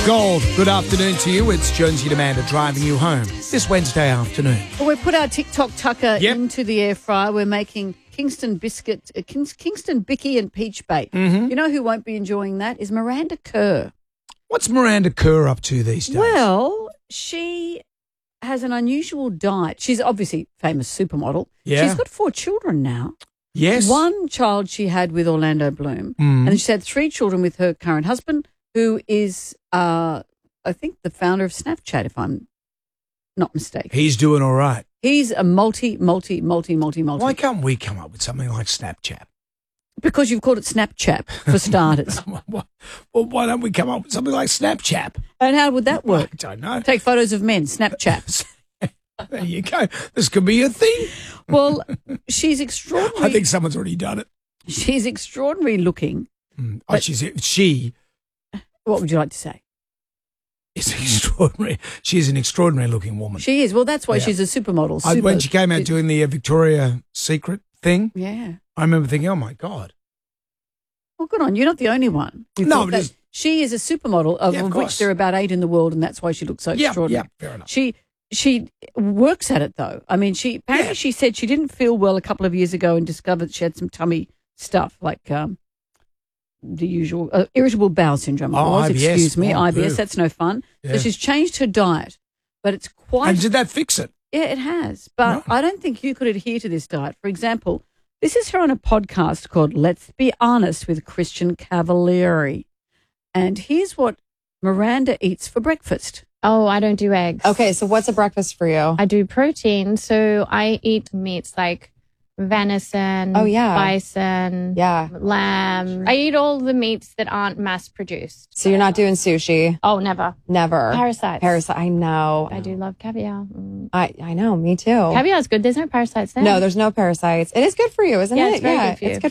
Gold, good afternoon to you. It's Jonesy and Amanda driving you home this Wednesday afternoon. Well, we put our TikTok tucker Yep. into the air fryer. We're making Kingston biscuit, Kingston Bicky and peach bake. Mm-hmm. You know who won't be enjoying that is Miranda Kerr. What's Miranda Kerr up to these days? Well, she has an unusual diet. She's obviously a famous supermodel. Yeah. She's got 4 children now. Yes. One child she had with Orlando Bloom, and she's had 3 children with her current husband, who is, I think, the founder of Snapchat, if I'm not mistaken. He's doing all right. He's a multi. Why can't we come up with something like Snapchat? Because you've called it Snapchat, for starters. Well, why don't we come up with something like Snapchat? And how would that work? I don't know. Take photos of men, Snapchat. There you go. This could be a thing. Well, she's extraordinary. I think someone's already done it. She's extraordinary looking. Oh, she What would you like to say? is extraordinary. She's an extraordinary looking woman. She is. Well, that's why Yeah. she's a supermodel. When she came out doing the Victoria's Secret thing, Yeah. I remember thinking, oh, my God. Well, good on you. You're not the only one. who No, thought it that. is- She is a supermodel, of Yeah, of which course. there are about 8 in the world, and that's why she looks so Yeah, extraordinary. fair enough. She works at it, though. I mean, apparently she said she didn't feel well a couple of years ago and discovered she had some tummy stuff, like the usual irritable bowel syndrome. It Oh, was, IBS. excuse me, Oh, IBS. boo. That's no fun. Yeah. So she's changed her diet, but it's quite. And did that fix it? Yeah, it has. But Right. I don't think you could adhere to this diet. For example, this is her on a podcast called Let's Be Honest with Christian Cavalieri. And here's what Miranda eats for breakfast. Oh, I don't do eggs. Okay, so what's a breakfast for you? I do protein. So I eat meats like venison, Oh, yeah. bison, Yeah. lamb. I eat all the meats that aren't mass produced. So you're not doing sushi? Oh, never. Never. Parasites. Parasite. I know. I do love caviar. I know. Me too. Caviar is good. There's no parasites there. No, there's no parasites. It is good for you, isn't Yeah, it? it's very good for you. It's good